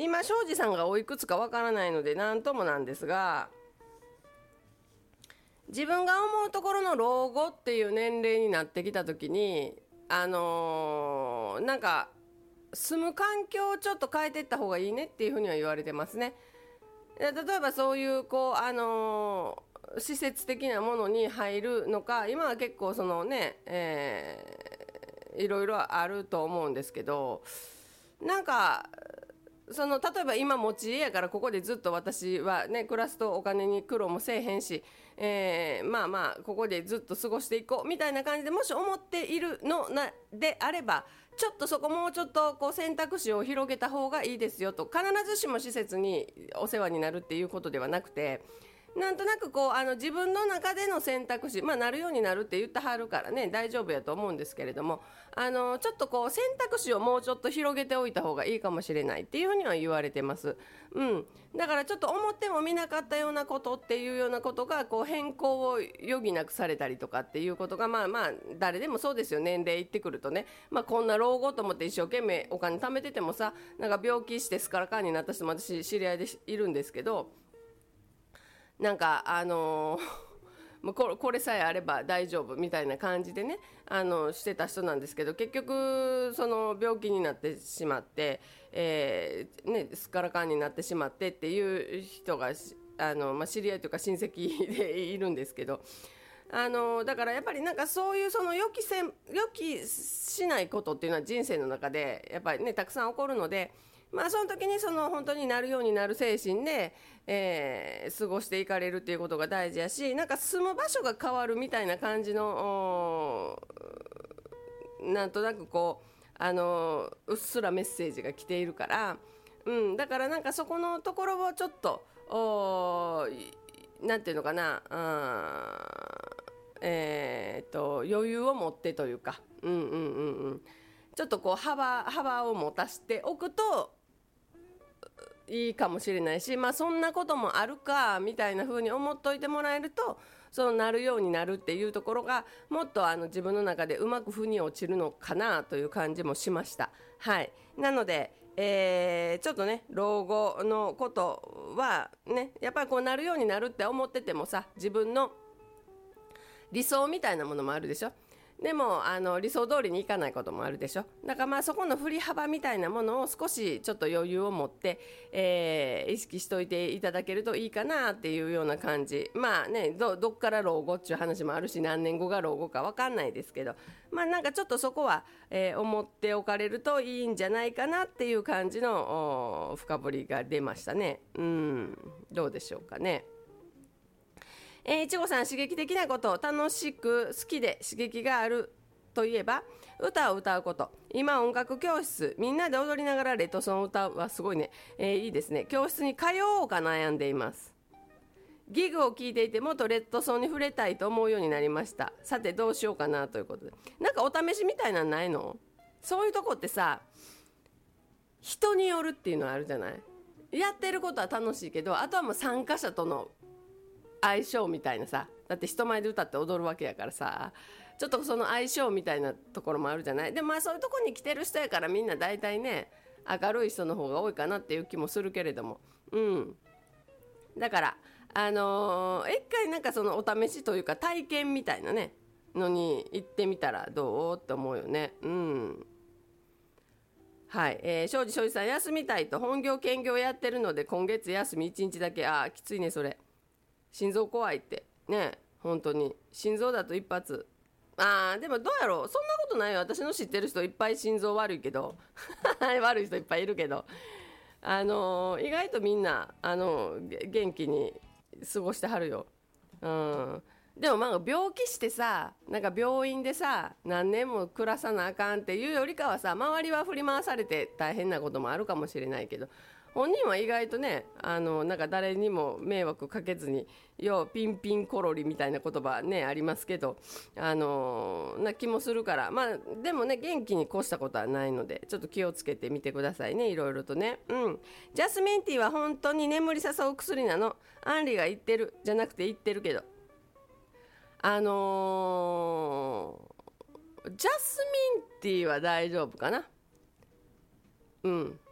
今庄司さんがおいくつかわからないので何ともなんですが、自分が思うところの老後っていう年齢になってきた時になんか住む環境をちょっと変えていった方がいいねっていうふうには言われてますね。例えばそういう施設的なものに入るのか、今は結構そのね、いろいろあると思うんですけど、なんか例えば今持ち家やからここでずっと私はね暮らすとお金に苦労もせえへんし、まあまあここでずっと過ごしていこうみたいな感じでもし思っているのであれば、ちょっとそこもうちょっと選択肢を広げた方がいいですよと。必ずしも施設にお世話になるっていうことではなくて、なんとなく自分の中での選択肢、なるようになるって言ってはるからね大丈夫やと思うんですけれども、ちょっと選択肢をもうちょっと広げておいた方がいいかもしれないっていうふうには言われてます。だからちょっと思ってもみなかったようなことっていうようなことが変更を余儀なくされたりとかっていうことが誰でもそうですよ。年齢いってくるとね、こんな老後と思って一生懸命お金貯めててもさ、なんか病気してスカラカンになった人も私知り合いでいるんですけど、なんかこれさえあれば大丈夫みたいな感じでねしてた人なんですけど、結局その病気になってしまって、スカラカンになってしまってっていう人が知り合いというか親戚でいるんですけど、だからやっぱりなんかそういう予期しないことっていうのは人生の中でやっぱりねたくさん起こるので、その時に本当になるようになる精神で、過ごしていかれるっていうことが大事やし、なんか住む場所が変わるみたいな感じのなんとなくうっすらメッセージが来ているから、だからなんかそこのところをちょっとなんていうのかな、余裕を持ってというか、ちょっと幅を持たせておくといいかもしれないし、そんなこともあるかみたいな風に思っといてもらえると、なるようになるっていうところがもっと自分の中でうまく腑に落ちるのかなという感じもしました。はい。なので、ちょっとね老後のことはねやっぱりなるようになるって思っててもさ、自分の理想みたいなものもあるでしょ。でも理想通りにいかないこともあるでしょ。だからそこの振り幅みたいなものを少しちょっと余裕を持って、意識しておいていただけるといいかなっていうような感じ。どっから老後っていう話もあるし、何年後が老後か分かんないですけど、なんかちょっとそこは、思っておかれるといいんじゃないかなっていう感じの深掘りが出ましたね。どうでしょうかね。いちごさん、刺激的なことを楽しく好きで刺激があるといえば歌を歌うこと。今音楽教室、みんなで踊りながらレッドソンを歌うはすごいね、いいですね。教室に通おうか悩んでいます。ギグを聞いていてもっとレッドソンに触れたいと思うようになりました。さてどうしようかなということで、なんかお試しみたいなのないの？そういうとこってさ、人によるっていうのはあるじゃない。やってることは楽しいけど、あとはもう参加者との相性みたいなさ、だって人前で歌って踊るわけやからさ、ちょっとその相性みたいなところもあるじゃない。でもそういうとこに来てる人やからみんな大体ね明るい人の方が多いかなっていう気もするけれども、だから一回なんかそのお試しというか体験みたいなねのに行ってみたらどうって思うよね。はい、庄司さん、休みたいと本業兼業やってるので今月休み1日だけ。きついねそれ。心臓怖いってね、本当に心臓だと一発。でもどうやろう、そんなことないよ。私の知ってる人いっぱい心臓悪いけど悪い人いっぱいいるけど、意外とみんな元気に過ごしてはるよ。でも病気してさ、なんか病院でさ何年も暮らさなあかんっていうよりかはさ、周りは振り回されて大変なこともあるかもしれないけど、本人は意外とねなんか誰にも迷惑かけずに、ピンピンコロリみたいな言葉ねありますけど、な気もするから、でもね元気に越したことはないのでちょっと気をつけてみてくださいね、いろいろとね。ジャスミンティーは本当に眠り誘う薬なの。アンリが言ってるじゃなくて言ってるけど、ジャスミンティーは大丈夫かな。